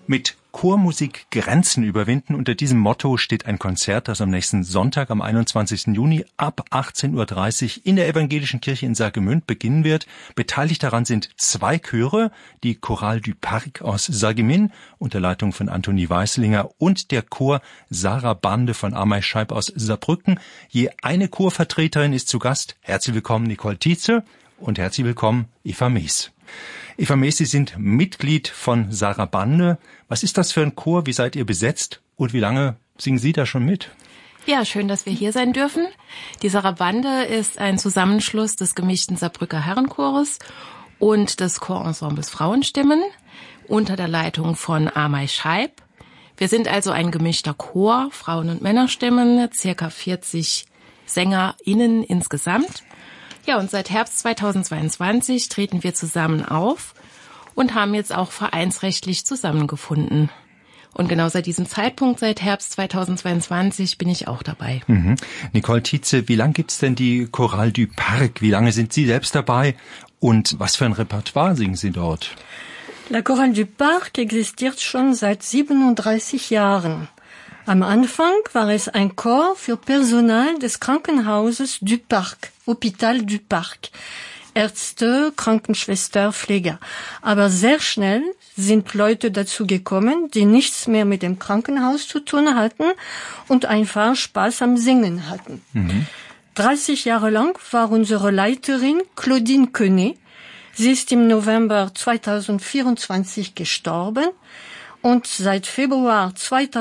Mit Chormusik Grenzen überwinden. Unter diesem Motto steht ein Konzert, das am nächsten Sonntag, am 21. Juni ab 18.30 Uhr in der Evangelischen Kirche in Saargemünd beginnen wird. Beteiligt daran sind 2 Chöre, die Chorale du Parc aus Sarreguemines unter Leitung von Antoni Weislinger und der Chor Sarabande von Ameischeib aus Saarbrücken. Je eine Chorvertreterin ist zu Gast. Herzlich willkommen Nicole Tietze und herzlich willkommen Eva Mees. Eva Mees, Sie sind Mitglied von Sarabande. Was ist das für ein Chor? Wie seid ihr besetzt? Und wie lange singen Sie da schon mit? Ja, schön, dass wir hier sein dürfen. Die Sarabande ist ein Zusammenschluss des gemischten Saarbrücker Herrenchores und des Chorensembles Frauenstimmen unter der Leitung von Ameischeib. Wir sind also ein gemischter Chor, Frauen- und Männerstimmen, circa 40 SängerInnen insgesamt. Ja, und seit Herbst 2022 treten wir zusammen auf und haben jetzt auch vereinsrechtlich zusammengefunden. Und genau seit diesem Zeitpunkt, seit Herbst 2022, bin ich auch dabei. Nicole Tietze, wie lange gibt's denn die Chorale du Parc? Wie lange sind Sie selbst dabei? Und was für ein Repertoire singen Sie dort? La Chorale du Parc existiert schon seit 37 Jahren. Am Anfang war es ein Chor für Personal des Krankenhauses du Parc, Hôpital du Parc, Ärzte, Krankenschwester, Pfleger. Aber sehr schnell sind Leute dazu gekommen, die nichts mehr mit dem Krankenhaus zu tun hatten und einfach Spaß am Singen hatten. 30 Jahre lang war unsere Leiterin Claudine Quenet. Sie ist im November 2024 gestorben. Und seit Februar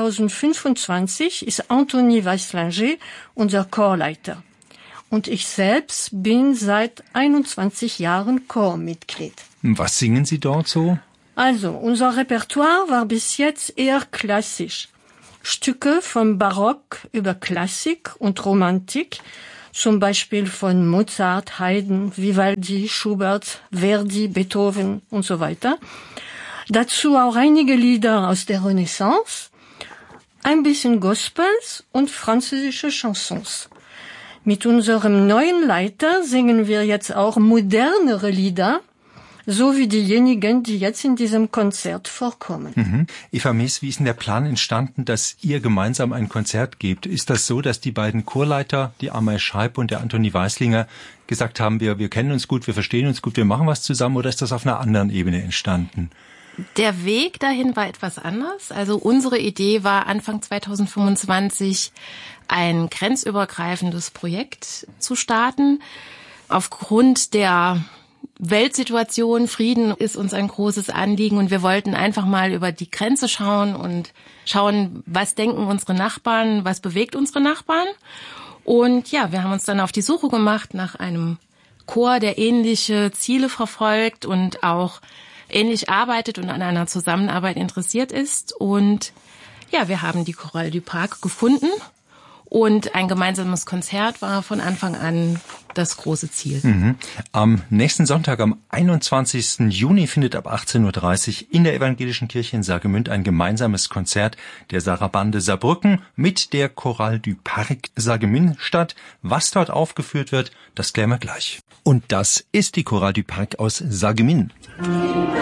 2025 ist Antoni Weislinger unser Chorleiter. Und ich selbst bin seit 21 Jahren Chormitglied. Was singen Sie dort so? Also, unser Repertoire war bis jetzt eher klassisch. Stücke vom Barock über Klassik und Romantik, zum Beispiel von Mozart, Haydn, Vivaldi, Schubert, Verdi, Beethoven und so weiter. Dazu auch einige Lieder aus der Renaissance, ein bisschen Gospels und französische Chansons. Mit unserem neuen Leiter singen wir jetzt auch modernere Lieder, so wie diejenigen, die jetzt in diesem Konzert vorkommen. Eva Mees, wie ist denn der Plan entstanden, dass ihr gemeinsam ein Konzert gebt? Ist das so, dass die beiden Chorleiter, die Ameischeib und der Antoni Weislinger, gesagt haben, wir kennen uns gut, wir verstehen uns gut, wir machen was zusammen, oder ist das auf einer anderen Ebene entstanden? Der Weg dahin war etwas anders. Also unsere Idee war Anfang 2025 ein grenzübergreifendes Projekt zu starten. Aufgrund der Weltsituation, Frieden ist uns ein großes Anliegen und wir wollten einfach mal über die Grenze schauen und schauen, was denken unsere Nachbarn, was bewegt unsere Nachbarn. Und ja, wir haben uns dann auf die Suche gemacht nach einem Chor, der ähnliche Ziele verfolgt und auch ähnlich arbeitet und an einer Zusammenarbeit interessiert ist. Und ja, wir haben die Chorale du Parc gefunden und ein gemeinsames Konzert war von Anfang an das große Ziel. Am nächsten Sonntag, am 21. Juni, findet ab 18.30 Uhr in der Evangelischen Kirche in Saargemünd ein gemeinsames Konzert der Sarabande Saarbrücken mit der Chorale du Parc Saargemünd statt. Was dort aufgeführt wird, das klären wir gleich. Und das ist die Chorale du Parc aus Saargemünd.